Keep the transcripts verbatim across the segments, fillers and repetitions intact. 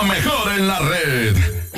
mejor en la red.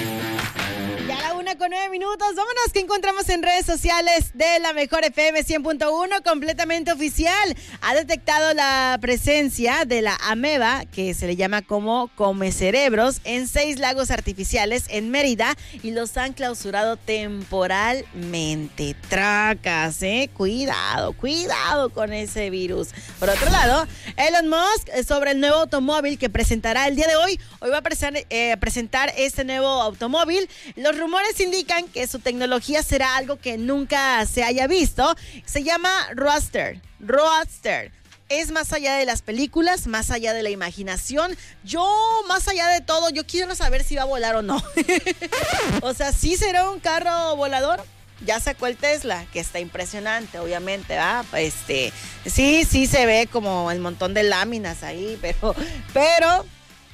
Ya la una con nueve minutos. Vámonos, que encontramos en redes sociales de la Mejor F M cien punto uno, completamente oficial. Ha detectado la presencia de la ameba, que se le llama como come cerebros, en seis lagos artificiales en Mérida y los han clausurado temporalmente. Tracas, eh. Cuidado, cuidado con ese virus. Por otro lado, Elon Musk, sobre el nuevo automóvil que presentará el día de hoy. Hoy va a presentar, eh, presentar este nuevo automóvil. Los rumores indican que su tecnología será algo que nunca se haya visto. Se llama Roadster. Roadster. Es más allá de las películas, más allá de la imaginación. Yo, más allá de todo, yo quiero saber si va a volar o no. O sea, ¿sí será un carro volador? Ya sacó el Tesla, que está impresionante, obviamente, ¿va? Este, sí, sí se ve como el montón de láminas ahí, pero, pero...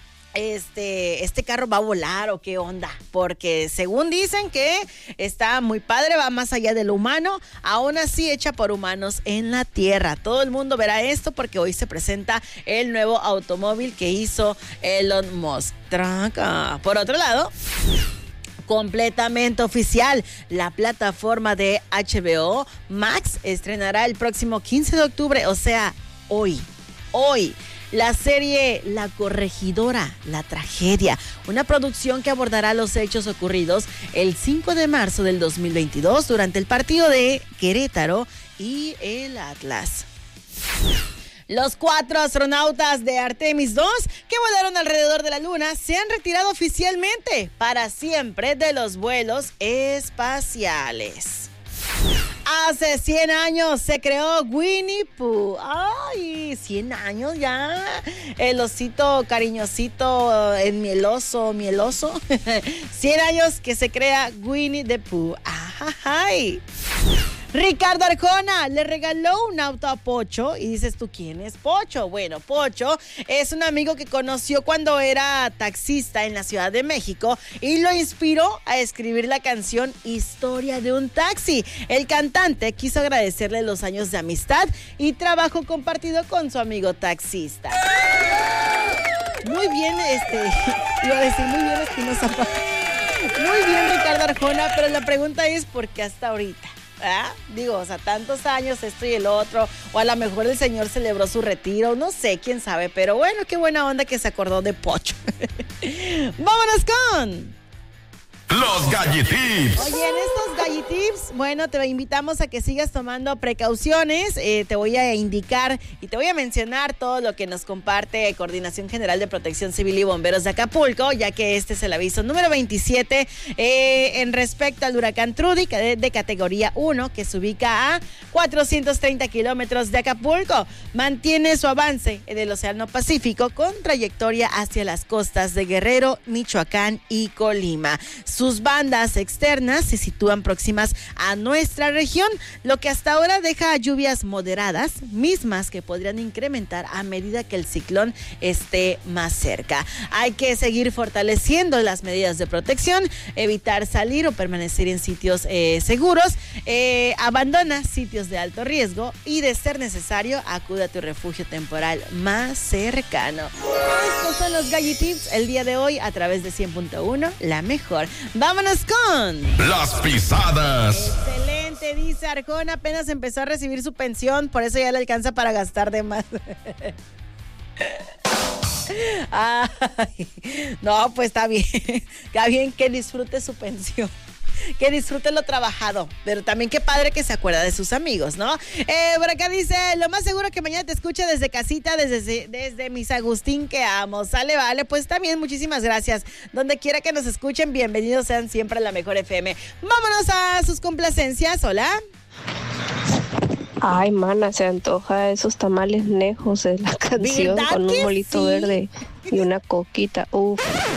Este, este carro va a volar o qué onda, porque según dicen que está muy padre, va más allá de lo humano, aún así hecha por humanos en la tierra. Todo el mundo verá esto porque hoy se presenta el nuevo automóvil que hizo Elon Musk. Tranca. Por otro lado, completamente oficial, la plataforma de H B O Max estrenará el próximo quince de octubre, o sea, hoy, hoy. La serie La Corregidora, la tragedia, una producción que abordará los hechos ocurridos el cinco de marzo del dos mil veintidós durante el partido de Querétaro y el Atlas. Los cuatro astronautas de Artemis dos que volaron alrededor de la Luna se han retirado oficialmente para siempre de los vuelos espaciales. Hace cien años se creó Winnie Pooh. Ay, cien años ya. El osito cariñosito, el mieloso, mieloso. cien años que se crea Winnie the Pooh. Ay. Ricardo Arjona le regaló un auto a Pocho y dices tú, ¿quién es Pocho? Bueno, Pocho es un amigo que conoció cuando era taxista en la Ciudad de México y lo inspiró a escribir la canción Historia de un taxi. El cantante quiso agradecerle los años de amistad y trabajo compartido con su amigo taxista. Muy bien, este, iba a decir muy bien Espinosa. Muy bien, Ricardo Arjona, pero la pregunta es ¿por qué hasta ahorita? ¿Ah? Digo, o sea, tantos años esto y el otro, o a lo mejor el señor celebró su retiro, no sé, quién sabe, pero bueno, qué buena onda que se acordó de Pocho. Vámonos con... Los Gallitips. Oye, en estos Gallitips, bueno, te invitamos a que sigas tomando precauciones. Eh, te voy a indicar y te voy a mencionar todo lo que nos comparte Coordinación General de Protección Civil y Bomberos de Acapulco, ya que este es el aviso número veintisiete eh, en respecto al huracán Trudy de, de categoría uno, que se ubica a cuatrocientos treinta kilómetros de Acapulco. Mantiene su avance en el Océano Pacífico con trayectoria hacia las costas de Guerrero, Michoacán y Colima. Sus bandas externas se sitúan próximas a nuestra región, lo que hasta ahora deja lluvias moderadas, mismas que podrían incrementar a medida que el ciclón esté más cerca. Hay que seguir fortaleciendo las medidas de protección, evitar salir o permanecer en sitios eh, seguros, eh, abandona sitios de alto riesgo y, de ser necesario, acude a tu refugio temporal más cercano. Estos son los Gallitips el día de hoy a través de cien punto uno, la mejor. Vámonos con... Las pisadas. Excelente, dice Arjona, apenas empezó a recibir su pensión, por eso ya le alcanza para gastar de más. Ay, no, pues está bien, está bien que disfrute su pensión. Que disfrute lo trabajado, pero también qué padre que se acuerda de sus amigos, ¿no? Eh, por acá dice, lo más seguro que mañana te escuche desde casita, desde, desde Mis Agustín, que amo. Sale, vale, pues también muchísimas gracias. Donde quiera que nos escuchen, bienvenidos sean siempre a la Mejor F M. Vámonos a sus complacencias, hola. Ay, mana, se antoja esos tamales nejos de la canción con un molito sí? verde y una coquita. Uf.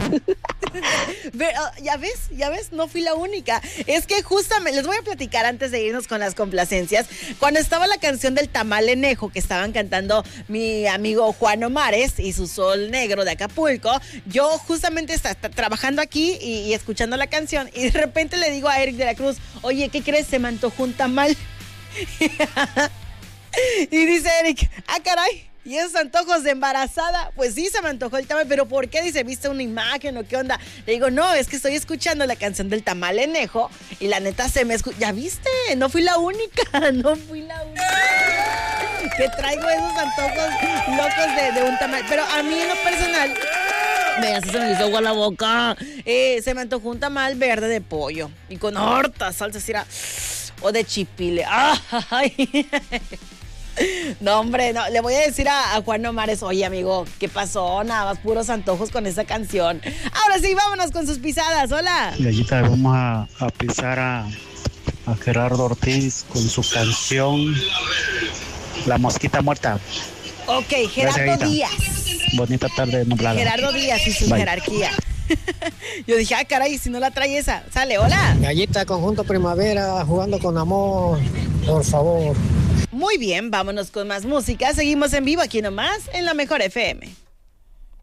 Ya ves, ya ves, no fui la única. Es que justamente, les voy a platicar antes de irnos con las complacencias. Cuando estaba la canción del tamal enejo que estaban cantando mi amigo Juan Omares y su Sol Negro de Acapulco, yo justamente estaba trabajando aquí y, y escuchando la canción y de repente le digo a Eric de la Cruz, oye, ¿qué crees? Se me antojó un tamal. Y dice Eric, ah, caray, Y esos antojos de embarazada, pues sí se me antojó el tamal, pero ¿por qué? Dice, ¿viste una imagen o qué onda? Le digo, no, es que estoy escuchando la canción del tamal enejo y la neta se me escucha. ¿Ya viste? No fui la única, no fui la única que traigo esos antojos locos de, de un tamal. Pero a mí en lo personal, veas, se me hizo agua la boca. Eh, se me antojó un tamal verde de pollo y con horta, salsa así era, o de chipile. ¡Ay! No, hombre, no, le voy a decir a, a Juan Omares, oye, amigo, ¿qué pasó? Nada más puros antojos con esa canción. Ahora sí, vámonos con sus pisadas, hola. Gallita, vamos a, a pisar a, a Gerardo Ortiz con su canción La Mosquita Muerta. Ok, Gerardo Gracias, Díaz. Bonita tarde nublada. Gerardo Díaz y su Bye. jerarquía. Yo dije, ah, caray, si no la trae esa. Sale, hola. Gallita, conjunto primavera, jugando con amor, por favor. Muy bien, vámonos con más música. Seguimos en vivo aquí nomás en La Mejor F M.